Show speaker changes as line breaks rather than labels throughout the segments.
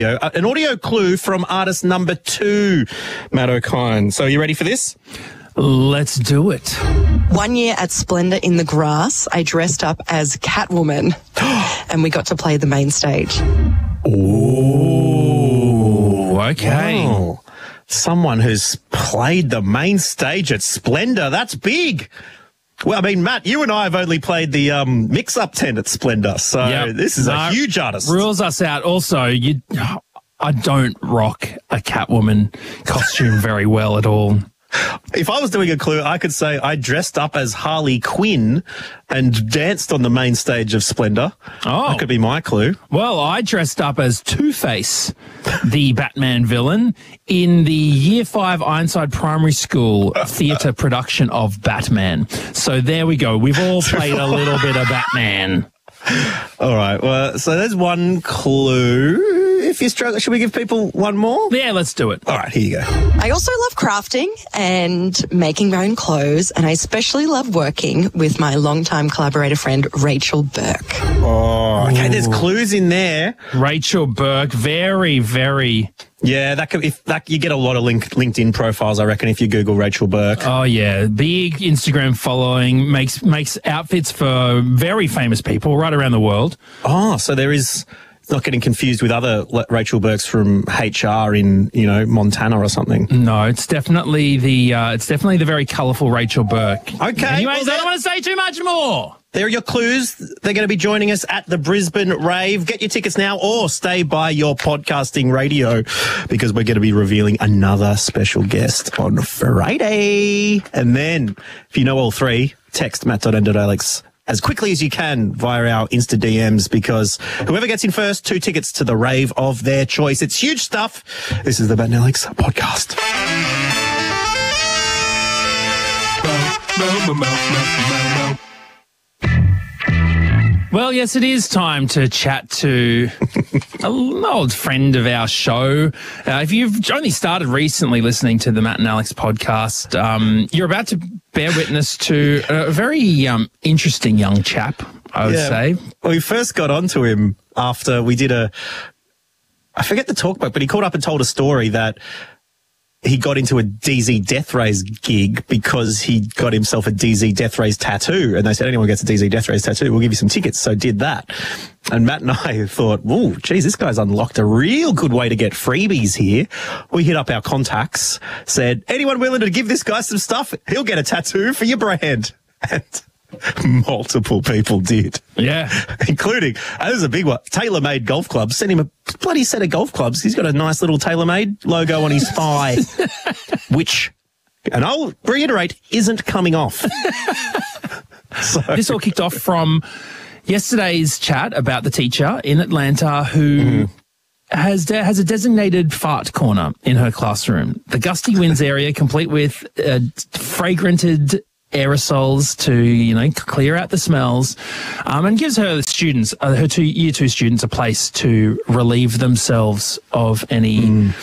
An audio clue from artist number 2, Matt O'Kine. So are you ready for this?
Let's do it.
1 year at Splendour in the Grass, I dressed up as Catwoman and we got to play the main stage.
Ooh, okay.
Wow. Someone who's played the main stage at Splendour. That's big. Well, I mean, Matt, you and I have only played the mix-up tent at Splendour, so This is a huge artist.
Rules us out. Also, I don't rock a Catwoman costume very well at all.
If I was doing a clue, I could say I dressed up as Harley Quinn and danced on the main stage of Splendour.
Oh.
That could be my clue.
Well, I dressed up as Two-Face, the Batman villain, in the Year 5 Ironside Primary School theatre production of Batman. So there we go. We've all played a little bit of Batman.
All right. Well, so there's one clue. If you struggle, should we give people one more?
Yeah, let's do it.
All right, here you go.
I also love crafting and making my own clothes, and I especially love working with my longtime collaborator friend, Rachel Burke.
Oh, okay, there's clues in there.
Rachel Burke, very, very...
Yeah, you get a lot of LinkedIn profiles, I reckon, if you Google Rachel Burke.
Oh yeah, big Instagram following, makes outfits for very famous people right around the world.
Oh, so there is not getting confused with other Rachel Burkes from HR in Montana or something.
No, it's definitely the very colourful Rachel Burke.
Okay.
Anyways, I don't want to say too much more.
There are your clues. They're going to be joining us at the Brisbane Rave. Get your tickets now or stay by your podcasting radio because we're going to be revealing another special guest on Friday. And then, if you know all three, text matt.n.alex as quickly as you can via our Insta DMs because whoever gets in first, 2 tickets to the rave of their choice. It's huge stuff. This is the Matt and Alex podcast.
Well, yes, it is time to chat to an old friend of our show. If you've only started recently listening to the Matt and Alex podcast, you're about to bear witness to a very interesting young chap, I would say.
Well, we first got onto him after we did I forget the talk back, but he called up and told a story that he got into a DZ Death Rays gig because he got himself a DZ Death Rays tattoo. And they said, anyone gets a DZ Death Rays tattoo, we'll give you some tickets. So did that. And Matt and I thought, whoa, geez, this guy's unlocked a real good way to get freebies here. We hit up our contacts, said, anyone willing to give this guy some stuff? He'll get a tattoo for your brand. And multiple people did.
Yeah.
Including, this is a big one, TaylorMade golf clubs. Sent him a bloody set of golf clubs. He's got a nice little TaylorMade logo on his thigh, which, and I'll reiterate, isn't coming off. So
this all kicked off from yesterday's chat about the teacher in Atlanta who has a designated fart corner in her classroom. The gusty winds area, complete with fragranted aerosols to, clear out the smells, and gives her students, her year 2 students, a place to relieve themselves of any,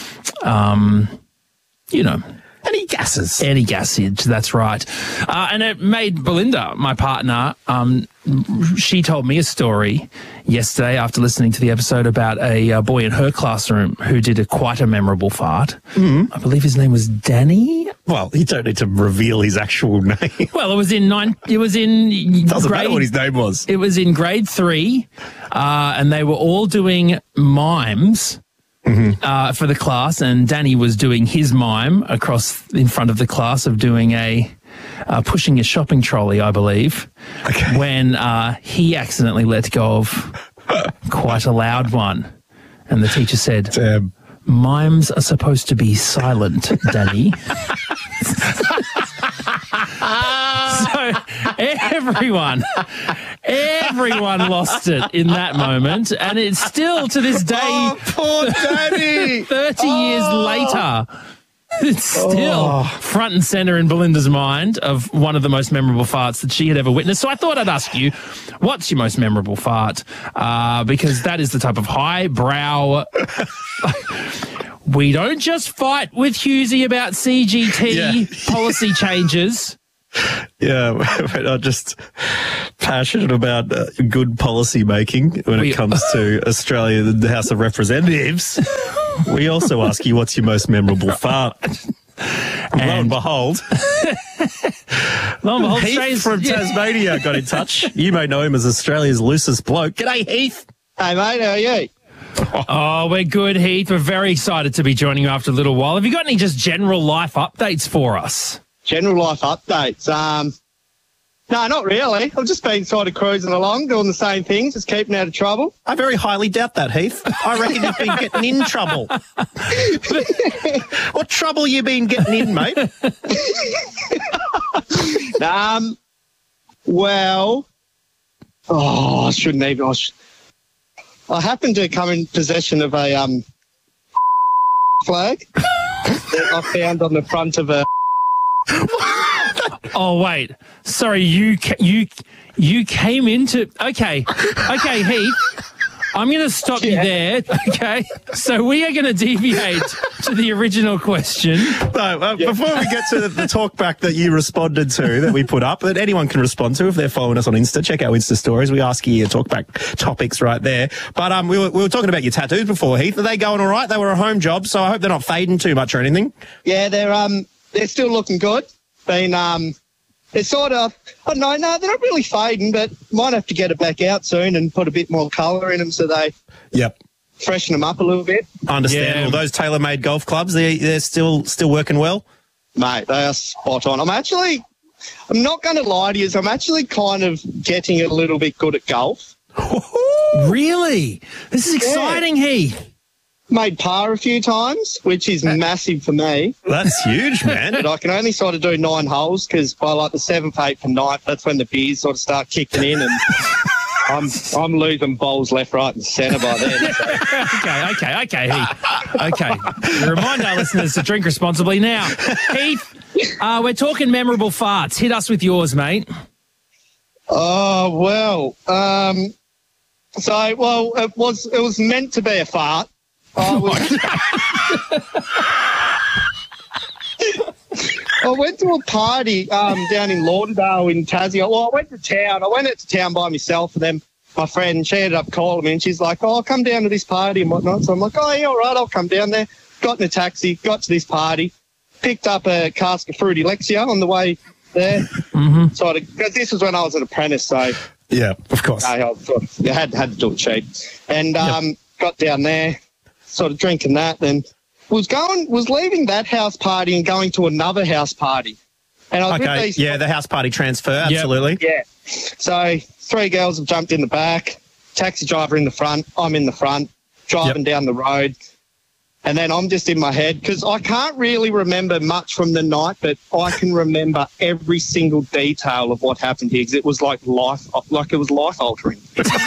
any gases.
Any gassage, that's right. And it made Belinda, my partner, she told me a story yesterday after listening to the episode about a boy in her classroom who did quite a memorable fart. I believe his name was Danny.
Well, you don't need to reveal his actual name.
Well, it was in
Doesn't matter what his name was.
It was in grade 3, and they were all doing mimes for the class, and Danny was doing his mime in front of the class of doing pushing a shopping trolley, I believe, when he accidentally let go of quite a loud one. And the teacher said,
Damn.
Mimes are supposed to be silent, Danny. So everyone lost it in that moment, and it's still to this day.
Oh, poor Danny!
30 years later, it's still front and center in Belinda's mind of one of the most memorable farts that she had ever witnessed. So I thought I'd ask you, what's your most memorable fart? Because that is the type of highbrow. We don't just fight with Husey about CGT policy changes.
Yeah, we're not just passionate about good policy making when it comes to Australia, the House of Representatives. We also ask you, what's your most memorable fart? And lo and behold, Heath from Tasmania got in touch. You may know him as Australia's loosest bloke. G'day, Heath.
Hey, mate, how are you?
Oh, we're good, Heath. We're very excited to be joining you after a little while. Have you got any just general life updates for us?
General life updates. No, not really. I've just been sort of cruising along, doing the same thing, just keeping out of trouble.
I very highly doubt that, Heath. I reckon you've been getting in trouble. What trouble you been getting in, mate?
I shouldn't even. I happened to come in possession of a flag that I found on the front of a.
Oh, wait. Sorry, you came into... Okay, Heath, I'm going to stop you there, okay? So we are going to deviate to the original question.
No, before we get to the talk back that you responded to, that we put up, that anyone can respond to if they're following us on Insta, check our Insta stories. We ask you your talk back topics right there. But we were talking about your tattoos before, Heath. Are they going all right? They were a home job, so I hope they're not fading too much or anything.
Yeah, they're still looking good. They're sort of, I don't know, no, they're not really fading, but might have to get it back out soon and put a bit more colour in them so they freshen them up a little bit.
Understandable. Yeah. Those tailor-made golf clubs, they're still working well?
Mate, they are spot on. I'm not going to lie to you, I'm actually kind of getting a little bit good at golf.
Really? This is exciting, Heath.
Made par a few times, which is massive for me.
That's huge, man.
But I can only sort of do 9 holes because by like the 7th, 8th and 9th, that's when the beers sort of start kicking in and I'm losing bowls left, right and centre by then. So.
Okay, Heath. Okay. Remind our listeners to drink responsibly. Now, Heath, we're talking memorable farts. Hit us with yours, mate.
Oh, well. It was meant to be a fart. I went to a party down in Lauderdale in Tassie. Well, I went to town. I went out to town by myself, and then my friend, she ended up calling me, and she's like, "Oh, I'll come down to this party and whatnot." So I'm like, "Oh, yeah, all right, I'll come down there." Got in a taxi, got to this party, picked up a cask of Fruity Lexia on the way there. Mm-hmm. So because this was when I was an apprentice, so
yeah, of course,
I had to do it cheap, and got down there. Sort of drinking that, then was leaving that house party and going to another house party. And I was with these
the house party transfer, absolutely.
Yeah. So 3 girls have jumped in the back, taxi driver in the front, I'm in the front, driving down the road. And then I'm just in my head because I can't really remember much from the night, but I can remember every single detail of what happened here because it was like life altering.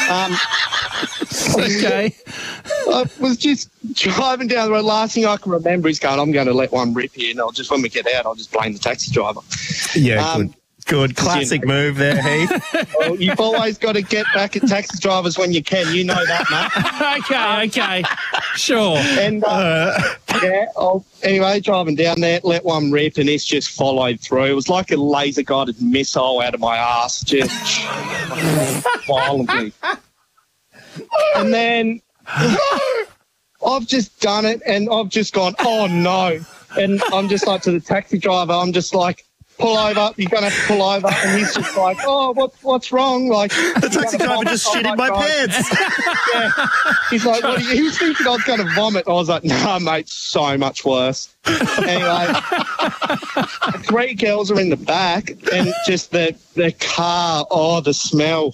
Okay.
I was just driving down the road. Last thing I can remember is going, I'm going to let one rip here. And when we get out, I'll just blame the taxi driver.
Yeah, good. Classic move there, Heath.
Well, you've always got to get back at taxi drivers when you can. You know that, mate.
Okay. Sure.
And, anyway, driving down there, let one rip, and it's just followed through. It was like a laser-guided missile out of my ass, just violently. And then I've just done it, and I've just gone, oh, no. And I'm just like to the taxi driver, I'm just like, pull over, you're going to have to pull over. And he's just like, oh, what's wrong? Like,
the taxi driver just shit in my pants.
Yeah. He's like, he was thinking I was going to vomit. I was like, nah, mate, so much worse. Anyway, 3 girls are in the back, and just the car, the smell.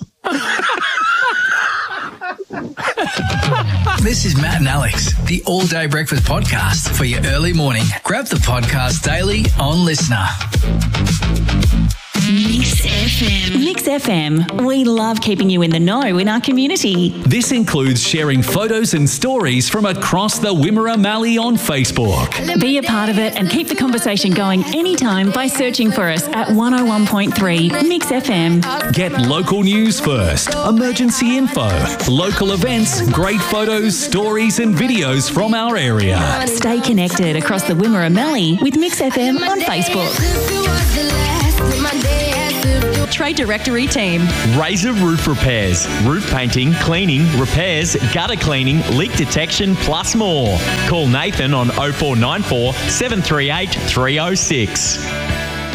This is Matt and Alex, the All Day Breakfast Podcast for your early morning. Grab the podcast daily on Listener.
Mix FM. Mix FM. We love keeping you in the know in our community.
This includes sharing photos and stories from across the Wimmera Mallee on Facebook.
Be a part of it and keep the conversation going anytime by searching for us at 101.3 Mix FM.
Get local news first, emergency info, local events, great photos, stories and videos from our area.
Stay connected across the Wimmera Mallee with Mix FM on Facebook.
Trade Directory team.
Razor Roof Repairs, roof painting, cleaning, repairs, gutter cleaning, leak detection, plus more. Call Nathan on 0494 738 306.